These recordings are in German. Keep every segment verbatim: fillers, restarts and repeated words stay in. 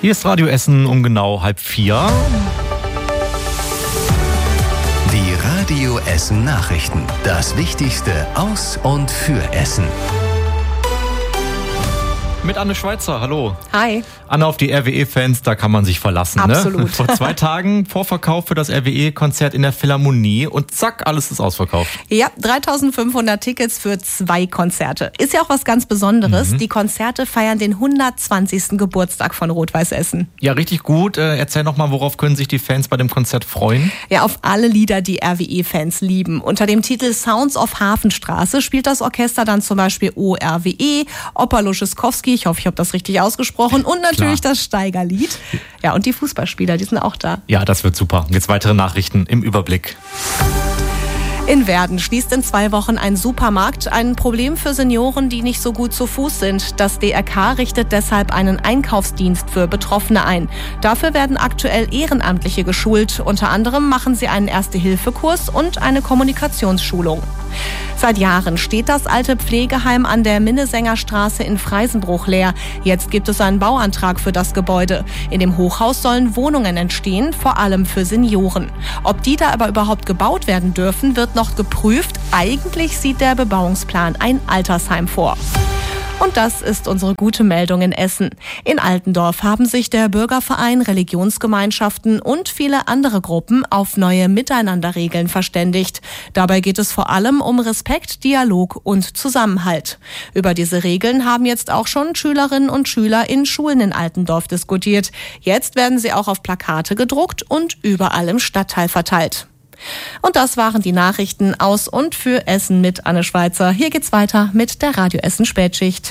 Hier ist Radio Essen um genau halb vier. Die Radio Essen Nachrichten. Das Wichtigste aus und für Essen. Mit Anne Schweizer, hallo. Hi. Anne, auf die R W E-Fans, da kann man sich verlassen. Absolut. Ne? Vor zwei Tagen Vorverkauf für das R W E-Konzert in der Philharmonie und zack, alles ist ausverkauft. Ja, dreitausendfünfhundert Tickets für zwei Konzerte. Ist ja auch was ganz Besonderes. Mhm. Die Konzerte feiern den hundertzwanzigsten Geburtstag von Rot-Weiß Essen. Ja, richtig gut. Äh, erzähl noch mal, worauf können sich die Fans bei dem Konzert freuen? Ja, auf alle Lieder, die R W E-Fans lieben. Unter dem Titel Sounds of Hafenstraße spielt das Orchester dann zum Beispiel O R W E, Oper Luschewskowski, ich hoffe, ich habe das richtig ausgesprochen, und natürlich Klar. das Steigerlied. Ja, und die Fußballspieler, die sind auch da. Ja, das wird super. Jetzt weitere Nachrichten im Überblick. In Werden schließt in zwei Wochen ein Supermarkt. Ein Problem für Senioren, die nicht so gut zu Fuß sind. Das D R K richtet deshalb einen Einkaufsdienst für Betroffene ein. Dafür werden aktuell Ehrenamtliche geschult. Unter anderem machen sie einen Erste-Hilfe-Kurs und eine Kommunikationsschulung. Seit Jahren steht das alte Pflegeheim an der Minnesengerstraße in Freisenbruch leer. Jetzt gibt es einen Bauantrag für das Gebäude. In dem Hochhaus sollen Wohnungen entstehen, vor allem für Senioren. Ob die da aber überhaupt gebaut werden dürfen, wird noch geprüft. Eigentlich sieht der Bebauungsplan ein Altersheim vor. Und das ist unsere gute Meldung in Essen. In Altendorf haben sich der Bürgerverein, Religionsgemeinschaften und viele andere Gruppen auf neue Miteinanderregeln verständigt. Dabei geht es vor allem um Respekt, Dialog und Zusammenhalt. Über diese Regeln haben jetzt auch schon Schülerinnen und Schüler in Schulen in Altendorf diskutiert. Jetzt werden sie auch auf Plakate gedruckt und überall im Stadtteil verteilt. Und das waren die Nachrichten aus und für Essen mit Anne Schweizer. Hier geht's weiter mit der Radio Essen Spätschicht.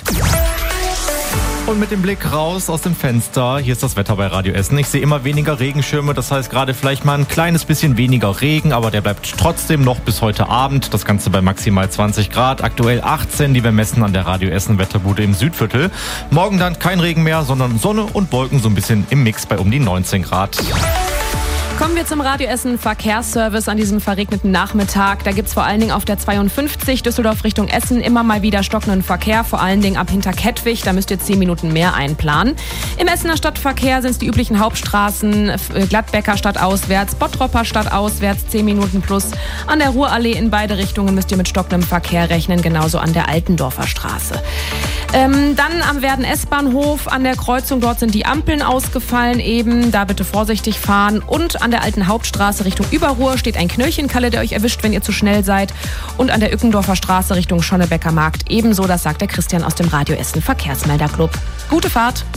Und mit dem Blick raus aus dem Fenster, hier ist das Wetter bei Radio Essen. Ich sehe immer weniger Regenschirme, das heißt gerade vielleicht mal ein kleines bisschen weniger Regen, aber der bleibt trotzdem noch bis heute Abend. Das Ganze bei maximal zwanzig Grad, aktuell achtzehn, die wir messen an der Radio Essen Wetterbude im Südviertel. Morgen dann kein Regen mehr, sondern Sonne und Wolken so ein bisschen im Mix bei um die neunzehn Grad. Kommen wir zum Radio Essen Verkehrsservice an diesem verregneten Nachmittag. Da gibt's vor allen Dingen auf der zweiundfünfzig Düsseldorf Richtung Essen immer mal wieder stockenden Verkehr, vor allen Dingen ab Hinterkettwig. Da müsst ihr zehn Minuten mehr einplanen. Im Essener Stadtverkehr sind es die üblichen Hauptstraßen, Gladbecker stadtauswärts, Bottropper stadtauswärts, zehn Minuten plus. An der Ruhrallee in beide Richtungen müsst ihr mit stockendem Verkehr rechnen, genauso an der Altendorfer Straße. Ähm, dann am Werden S-Bahnhof an der Kreuzung, dort sind die Ampeln ausgefallen eben, da bitte vorsichtig fahren. Und an der alten Hauptstraße Richtung Überruhr steht ein Knöllchenkalle, der euch erwischt, wenn ihr zu schnell seid. Und an der Ückendorfer Straße Richtung Schonnebecker Markt ebenso, das sagt der Christian aus dem Radio Essen Verkehrsmelderclub. Gute Fahrt!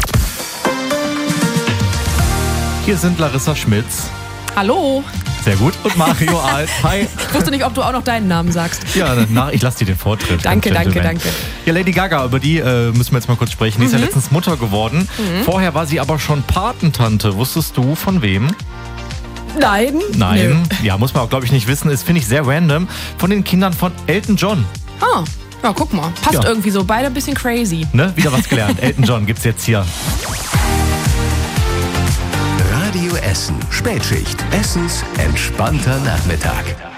Hier sind Larissa Schmitz. Hallo! Sehr gut. Und Mario Alt. Hi. Ich wusste nicht, ob du auch noch deinen Namen sagst. Ja, na, ich lasse dir den Vortritt. Danke, danke, danke. Ja, Lady Gaga, über die äh, müssen wir jetzt mal kurz sprechen. Die mhm. ist ja letztens Mutter geworden. Mhm. Vorher war sie aber schon Patentante. Wusstest du von wem? Nein. Nein. Nö. Ja, muss man auch, glaube ich, nicht wissen. Ist, finde ich, sehr random. Von den Kindern von Elton John. Ah, ja, guck mal. Passt ja. irgendwie so. Beide ein bisschen crazy. Ne? Wieder was gelernt. Elton John gibt's jetzt hier. Radio Essen Spätschicht. Essens entspannter Nachmittag.